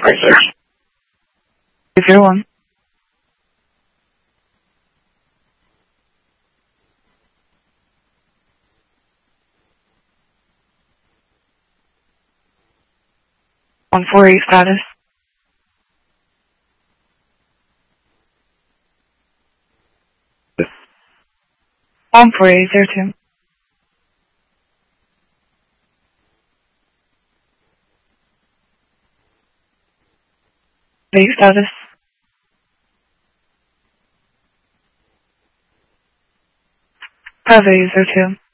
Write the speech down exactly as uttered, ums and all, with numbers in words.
Research. zero one. one four eight status. one four eight zero two. Eight status. five eight zero two.